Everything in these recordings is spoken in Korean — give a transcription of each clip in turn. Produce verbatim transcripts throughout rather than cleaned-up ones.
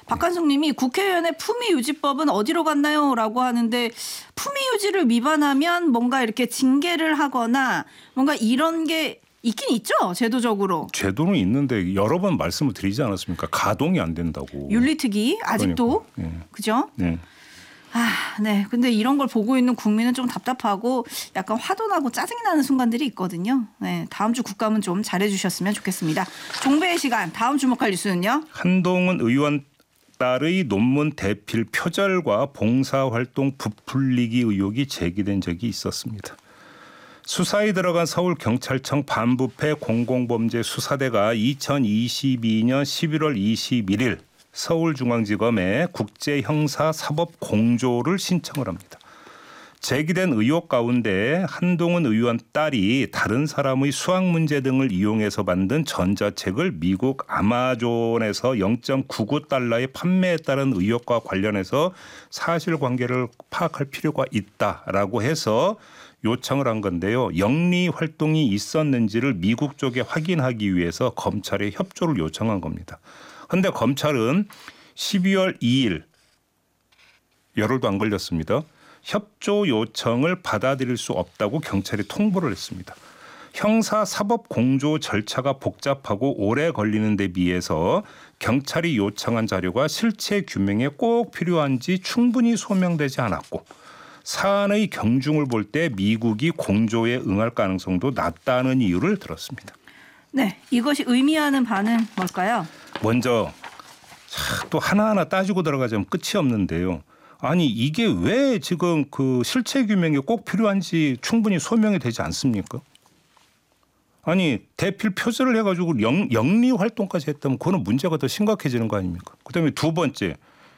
박한숙님이 국회의원의 품위유지법은 어디로 갔나요? 라고 하는데 품위유지를 위반하면 뭔가 이렇게 징계를 하거나 뭔가 이런 게 있긴 있죠. 제도적으로. 제도는 있는데 여러 번 말씀을 드리지 않았습니까? 가동이 안 된다고. 윤리특위 아직도. 그러니까. 네. 그죠? 네. 아, 네. 근데 이런 걸 보고 있는 국민은 좀 답답하고 약간 화도 나고 짜증이 나는 순간들이 있거든요. 네. 다음 주 국감은 좀 잘해 주셨으면 좋겠습니다. 종배의 시간 다음 주목할 뉴스는요. 한동훈 의원 딸의 논문 대필 표절과 봉사활동 부풀리기 의혹이 제기된 적이 있었습니다. 수사에 들어간 서울경찰청 반부패 공공범죄 수사대가 이천이십이 년 십일월 이십일일 서울중앙지검에 국제형사사법공조를 신청을 합니다. 제기된 의혹 가운데 한동훈 의원 딸이 다른 사람의 수학 문제 등을 이용해서 만든 전자책을 미국 아마존에서 영 점 구구 달러에 판매했다는 의혹과 관련해서 사실관계를 파악할 필요가 있다라고 해서 요청을 한 건데요. 영리 활동이 있었는지를 미국 쪽에 확인하기 위해서 검찰에 협조를 요청한 겁니다. 그런데 검찰은 십이월 이일 열흘도 안 걸렸습니다. 협조 요청을 받아들일 수 없다고 경찰이 통보를 했습니다. 형사사법공조 절차가 복잡하고 오래 걸리는 데 비해서 경찰이 요청한 자료가 실체 규명에 꼭 필요한지 충분히 소명되지 않았고 사안의 경중을 볼 때 미국이 공조에 응할 가능성도 낮다는 이유를 들었습니다. 네, 이것이 의미하는 바는 뭘까요? 먼저 또 하나하나 따지고 들어가자면 끝이 없는데요. 아니 이게 왜 지금 그 실체 규명이 꼭 필요한지 충분히 소명이 되지 않습니까? 아니 대필 표절을 해가지고 영, 영리 활동까지 했다면 그거는 문제가 더 심각해지는 거 아닙니까? 그다음에 두 번째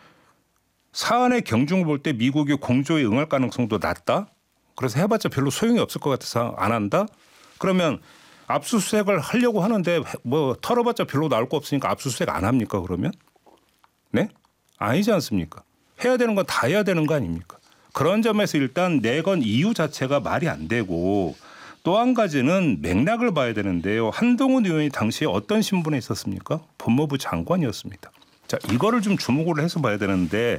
사안의 경중을 볼 때 미국이 공조에 응할 가능성도 낮다. 그래서 해봤자 별로 소용이 없을 것 같아서 안 한다. 그러면 압수수색을 하려고 하는데 뭐 털어봤자 별로 나올 거 없으니까 압수수색 안 합니까 그러면? 네? 아니지 않습니까? 해야 되는 건 다 해야 되는 거 아닙니까? 그런 점에서 일단 내건 이유 자체가 말이 안 되고 또 한 가지는 맥락을 봐야 되는데요. 한동훈 의원이 당시에 어떤 신분에 있었습니까? 법무부 장관이었습니다. 자, 이거를 좀 주목을 해서 봐야 되는데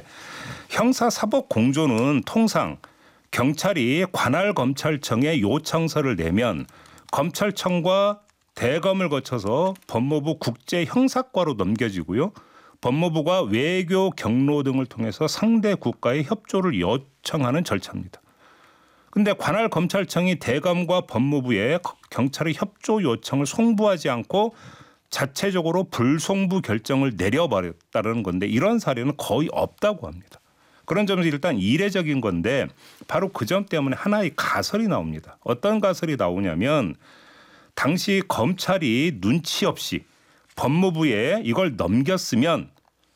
형사사법공조는 통상 경찰이 관할 검찰청에 요청서를 내면 검찰청과 대검을 거쳐서 법무부 국제형사과로 넘겨지고요. 법무부가 외교 경로 등을 통해서 상대 국가의 협조를 요청하는 절차입니다. 그런데 관할 검찰청이 대검과 법무부에 경찰의 협조 요청을 송부하지 않고 자체적으로 불송부 결정을 내려버렸다는 건데 이런 사례는 거의 없다고 합니다. 그런 점에서 일단 이례적인 건데 바로 그 점 때문에 하나의 가설이 나옵니다. 어떤 가설이 나오냐면 당시 검찰이 눈치 없이 법무부에 이걸 넘겼으면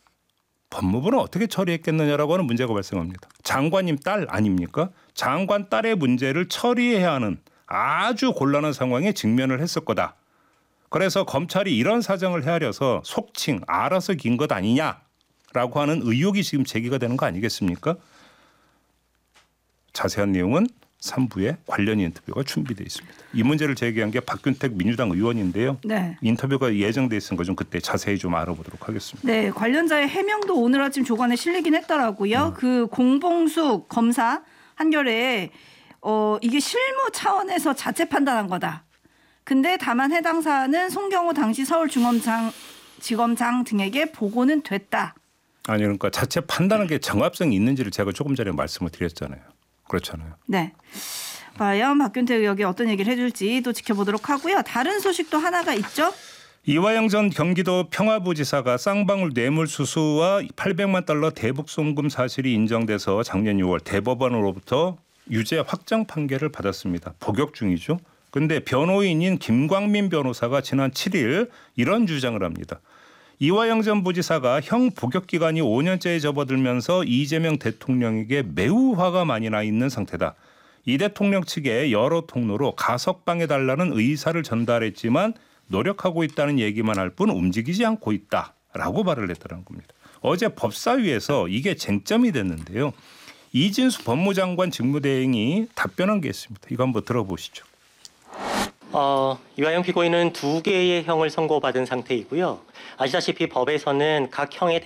법무부는 어떻게 처리했겠느냐라고 하는 문제가 발생합니다. 장관님 딸 아닙니까? 장관 딸의 문제를 처리해야 하는 아주 곤란한 상황에 직면을 했을 거다. 그래서 검찰이 이런 사정을 헤아려서 속칭 알아서 긴 것 아니냐라고 하는 의혹이 지금 제기가 되는 거 아니겠습니까? 자세한 내용은 삼 부에 관련 인터뷰가 준비되어 있습니다. 이 문제를 제기한 게 박균택 민주당 의원인데요. 네. 인터뷰가 예정돼 있으니까 좀 그때 자세히 좀 알아보도록 하겠습니다. 네, 관련자의 해명도 오늘 아침 조간에 실리긴 했더라고요. 음. 그 공봉숙 검사 한겨레에 어, 이게 실무 차원에서 자체 판단한 거다. 근데 다만 해당 사안은 송경호 당시 서울중검장 지검장 등에게 보고는 됐다. 아니 그러니까 자체 판단하는 게 정합성이 있는지를 제가 조금 전에 말씀을 드렸잖아요. 그렇잖아요. 네. 과연 박균택 의원이 어떤 얘기를 해줄지 또 지켜보도록 하고요. 다른 소식도 하나가 있죠. 이화영 전 경기도 평화부지사가 쌍방울 뇌물수수와 팔백만 달러 대북 송금 사실이 인정돼서 작년 유월 대법원으로부터 유죄 확정 판결을 받았습니다. 복역 중이죠. 그런데 변호인인 김광민 변호사가 지난 칠일 이런 주장을 합니다. 이화영 전 부지사가 형 복역 기간이 오 년째에 접어들면서 이재명 대통령에게 매우 화가 많이 나 있는 상태다. 이 대통령 측에 여러 통로로 가석방해달라는 의사를 전달했지만 노력하고 있다는 얘기만 할 뿐 움직이지 않고 있다라고 말을 했다는 겁니다. 어제 법사위에서 이게 쟁점이 됐는데요. 이진수 법무장관 직무대행이 답변한 게 있습니다. 이거 한번 들어보시죠. 어, 이화영 피고인은 두 개의 형을 선고받은 상태이고요. 아시다시피 법에서는 각 형에